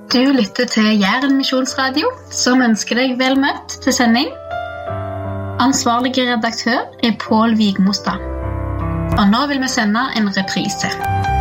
Du lytter til Jæren Misjonsradio, som ønsker deg vel møtt til sending. Ansvarlige redaktør Pål Vigmostad. Og nå vil vi sende en reprise.